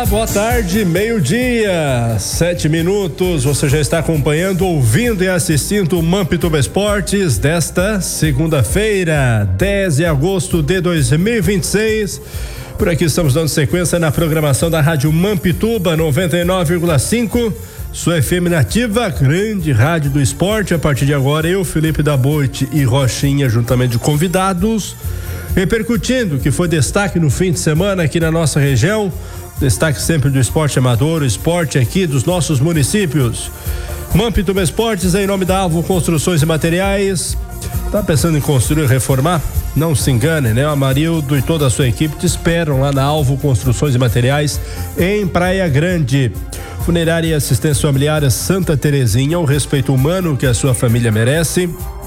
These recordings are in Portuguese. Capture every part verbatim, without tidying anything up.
Olá, boa tarde, meio-dia, sete minutos. Você já está acompanhando, ouvindo e assistindo o Mampituba Esportes desta segunda-feira, dez de agosto de dois mil e vinte e seis. Por aqui estamos dando sequência na programação da Rádio Mampituba noventa e nove vírgula cinco, sua F M nativa, grande rádio do esporte. A partir de agora, eu, Felipe da Boite e Rochinha, juntamente de convidados, repercutindo o que foi destaque no fim de semana aqui na nossa região. Destaque sempre do esporte amador, o esporte aqui dos nossos municípios. Mampituba Esportes, em nome da Alvo Construções e Materiais. Tá pensando em construir e reformar? Não se engane, né? O Amarildo e toda a sua equipe te esperam lá na Alvo Construções e Materiais, em Praia Grande. Funerária e assistência familiar Santa Terezinha, o respeito humano que a sua família merece.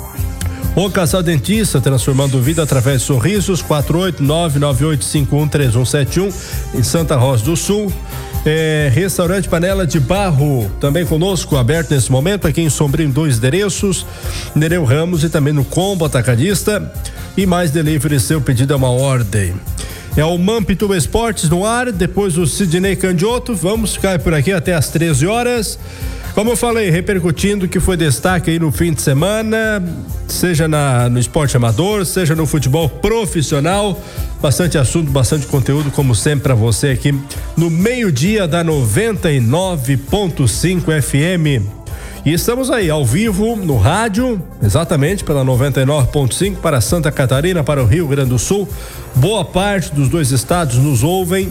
O Casal Dentista, transformando vida através de sorrisos, quatro oito nove nove oito cinco um três um sete um, em Santa Rosa do Sul. É, restaurante Panela de Barro, também conosco, aberto nesse momento, aqui em Sombrio, dois endereços, Nereu Ramos e também no Combo Atacadista. E mais delivery, seu pedido é uma ordem. É o Mampituba Esportes no ar, depois o Sidney Candioto. Vamos ficar por aqui até às treze horas. Como eu falei, repercutindo o que foi destaque aí no fim de semana, seja na, no esporte amador, seja no futebol profissional. Bastante assunto, bastante conteúdo, como sempre, para você aqui no meio-dia da noventa e nove ponto cinco F M. E estamos aí ao vivo no rádio, exatamente pela noventa e nove ponto cinco para Santa Catarina, para o Rio Grande do Sul. Boa parte dos dois estados nos ouvem.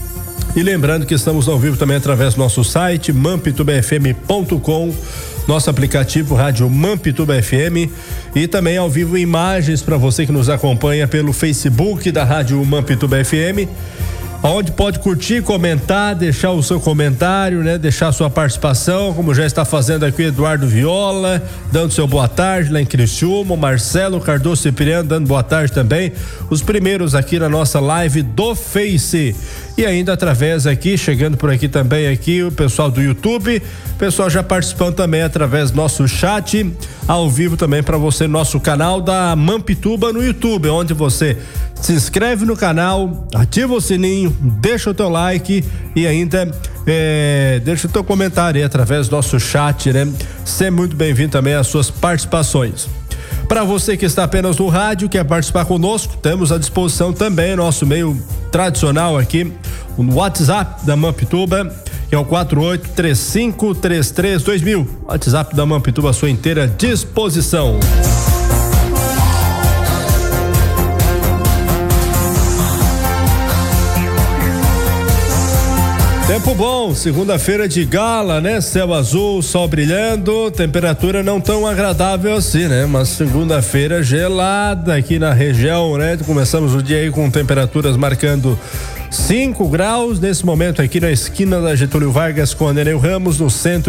E lembrando que estamos ao vivo também através do nosso site mampituba f m ponto com, nosso aplicativo Rádio Mampituba F M, e também ao vivo imagens para você que nos acompanha pelo Facebook da Rádio Mampituba F M, onde pode curtir, comentar, deixar o seu comentário, né? Deixar a sua participação, como já está fazendo aqui o Eduardo Viola, dando seu boa tarde lá em Criciúma, o Marcelo Cardoso Cipriano dando boa tarde também, os primeiros aqui na nossa live do Face. E ainda através aqui, chegando por aqui também aqui, o pessoal do YouTube, pessoal já participando também através do nosso chat, ao vivo também para você, nosso canal da Mampituba no YouTube, onde você se inscreve no canal, ativa o sininho, deixa o teu like e ainda é, deixa o teu comentário aí através do nosso chat, né? Seja muito bem-vindo também às suas participações. Para você que está apenas no rádio, quer participar conosco, temos à disposição também nosso meio tradicional aqui, o WhatsApp da Mampituba, que é o quatro oito três cinco três três dois mil. WhatsApp da Mampituba à sua inteira disposição. Tempo bom, segunda-feira de gala, né? Céu azul, sol brilhando, temperatura não tão agradável assim, né? Mas segunda-feira gelada aqui na região, né? Começamos o dia aí com temperaturas marcando cinco graus, nesse momento aqui na esquina da Getúlio Vargas com a Nereu Ramos, no centro